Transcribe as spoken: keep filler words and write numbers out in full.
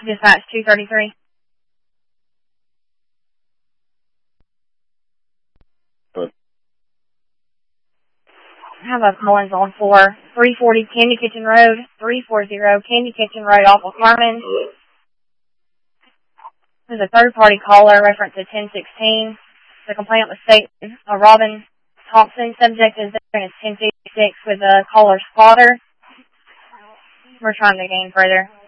Dispatch two thirty-three. Good. I have a Collins on for three forty Candy Kitchen Road, three forty Candy Kitchen Road off of Carmen. There's a third-party caller reference to ten sixteen. The complaint was stated, uh, Robin Thompson, subject is there, and it's ten fifty-six with the caller's father. We're trying to gain further.